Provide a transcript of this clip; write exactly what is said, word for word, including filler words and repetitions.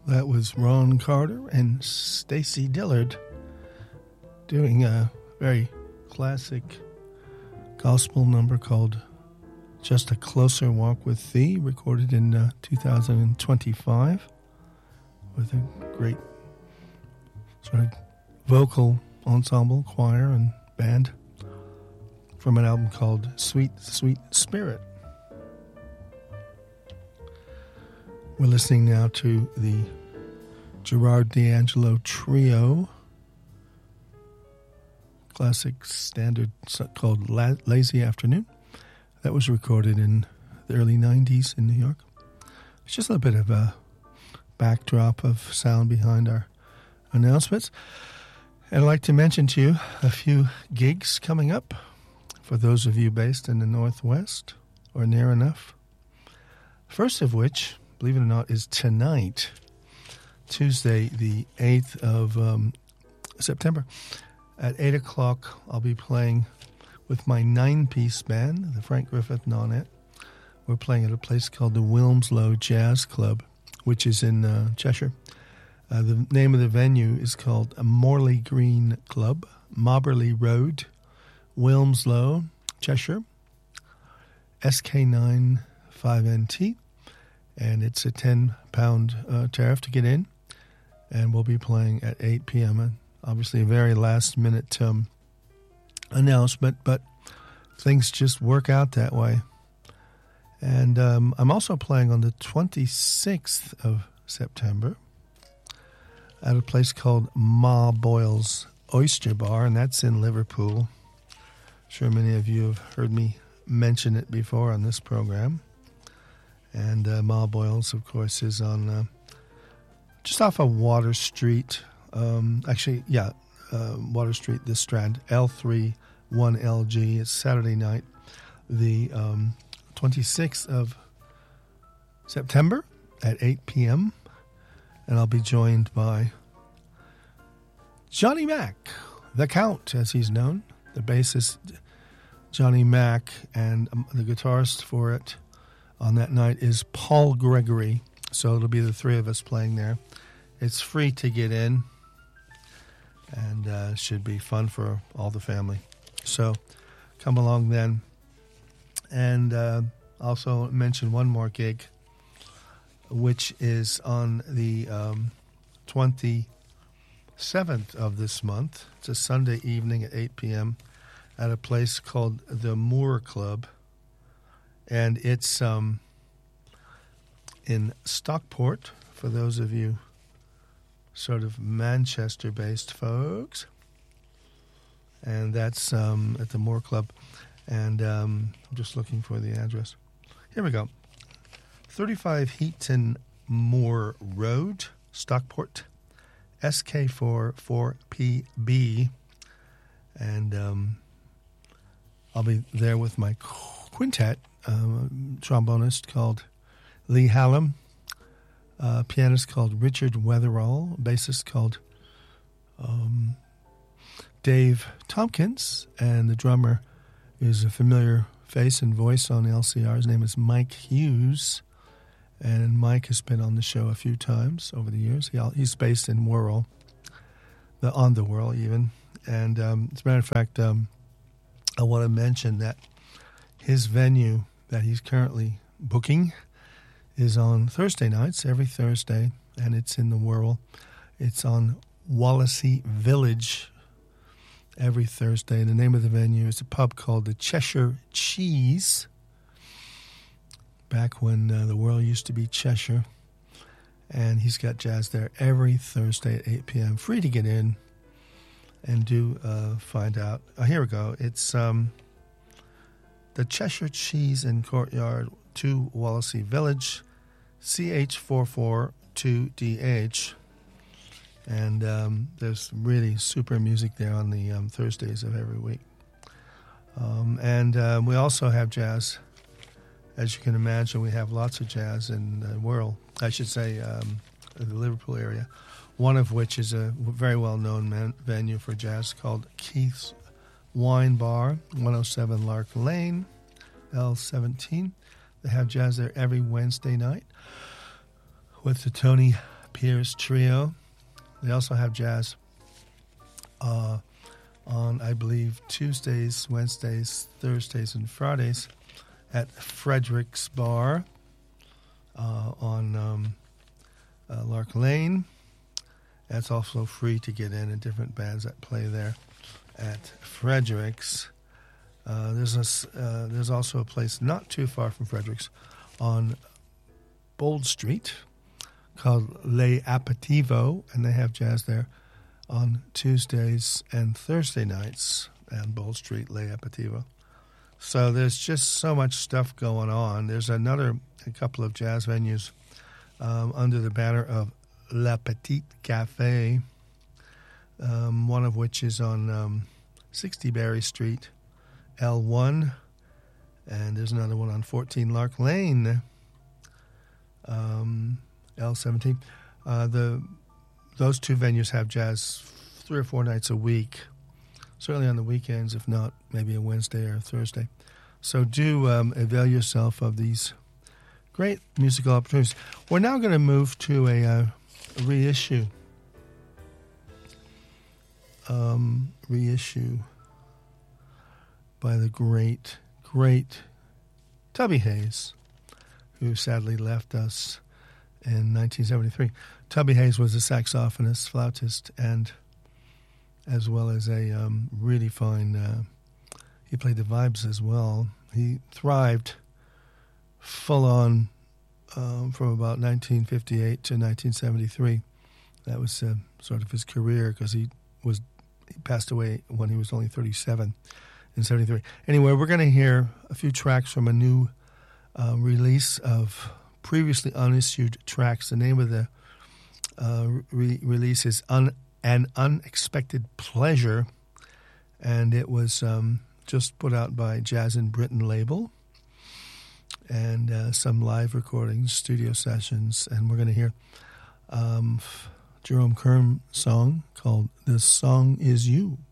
That was Ron Carter and Stacy Dillard doing a very classic gospel number called Just a Closer Walk with Thee, recorded in uh, two thousand twenty-five with a great sort of vocal ensemble, choir, and band from an album called Sweet, Sweet Spirit. We're listening now to the Gerard D'Angelo Trio, classic standard called La- Lazy Afternoon. That was recorded in the early nineties in New York. It's just a little bit of a backdrop of sound behind our announcements. And I'd like to mention to you a few gigs coming up for those of you based in the Northwest or near enough. First of which, believe it or not, is tonight, Tuesday, the eighth of um, September. At eight o'clock, I'll be playing with my nine-piece band, the Frank Griffith Nonet. We're playing at a place called the Wilmslow Jazz Club, which is in uh, Cheshire. Uh, the name of the venue is called Morley Green Club, Mobberley Road, Wilmslow, Cheshire, S K nine five N T. And it's a ten pound uh, tariff to get in. And we'll be playing at eight p.m. And obviously a very last-minute um, announcement, but things just work out that way. And um, I'm also playing on the twenty-sixth of September at a place called Ma Boyle's Oyster Bar, and that's in Liverpool. I'm sure many of you have heard me mention it before on this program. And uh, Ma Boyle's, of course, is on uh, just off of Water Street. Um, actually, yeah, uh, Water Street, this Strand, L three one L G. It's Saturday night, the um, twenty-sixth of September at eight p.m. And I'll be joined by Johnny Mack, the Count, as he's known, the bassist Johnny Mack, and um, the guitarist for it on that night is Paul Gregory. So it'll be the three of us playing there. It's free to get in, and uh, should be fun for all the family. So come along then. And uh, also mention one more gig, which is on the um, twenty-seventh of this month. It's a Sunday evening at eight p.m. at a place called the Moore Club. And it's um, in Stockport, for those of you sort of Manchester-based folks. And that's um, at the Moore Club. And um, I'm just looking for the address. Here we go. thirty-five Heaton Moore Road, Stockport, S K four four P B. And um, I'll be there with my quintet, um, trombonist called Lee Hallam, uh, pianist called Richard Weatherall, bassist called um, Dave Tompkins, and the drummer is a familiar face and voice on L C R. His name is Mike Hughes, and Mike has been on the show a few times over the years. He, he's based in Wirral, the, on the Wirral even. And um, as a matter of fact, um, I want to mention that his venue that he's currently booking is on Thursday nights, every Thursday, and it's in the Wirral. It's on Wallasey Village every Thursday. And the name of the venue is a pub called the Cheshire Cheese, back when uh, the world used to be Cheshire. And he's got jazz there every Thursday at eight p.m. Free to get in and do uh, find out. Oh, here we go. It's um, the Cheshire Cheese and Courtyard, two Wallasey Village, C H four four two D H. And um, there's really super music there on the um, Thursdays of every week. Um, and uh, we also have jazz. As you can imagine, we have lots of jazz in the world. I should say um, in the Liverpool area, one of which is a very well-known man- venue for jazz called Keith's Wine Bar, one oh seven Lark Lane, L seventeen. They have jazz there every Wednesday night with the Tony Pierce Trio. They also have jazz uh, on, I believe, Tuesdays, Wednesdays, Thursdays, and Fridays at Frederick's Bar uh, on um, uh, Lark Lane. That's also free to get in, and different bands that play there at Frederick's. Uh, there's a, uh, there's also a place not too far from Frederick's on Bold Street called Le Aperitivo, and they have jazz there on Tuesdays and Thursday nights on Bold Street, Le Aperitivo. So there's just so much stuff going on. There's another a couple of jazz venues um, under the banner of La Petite Cafe, um, one of which is on um, sixty Berry Street, L one, and there's another one on fourteen Lark Lane, um, L seventeen. Uh, the those two venues have jazz three or four nights a week, certainly on the weekends, if not maybe a Wednesday or a Thursday. So do um, avail yourself of these great musical opportunities. We're now going to move to a, uh, a reissue. Um, reissue by the great, great Tubby Hayes, who sadly left us in nineteen seventy-three. Tubby Hayes was a saxophonist, flautist, and as well as a um, really fine, uh, he played the vibes as well. He thrived full on um, from about nineteen fifty-eight to nineteen seventy-three. That was uh, sort of his career, because he was he passed away when he was only thirty-seven in seventy-three. Anyway, we're going to hear a few tracks from a new uh, release of previously unissued tracks. The name of the uh, re- release is Un- An Unexpected Pleasure, and it was um, just put out by Jazz in Britain label, and uh, some live recordings, studio sessions, and we're going to hear um, Jerome Kern song called "This Song Is You."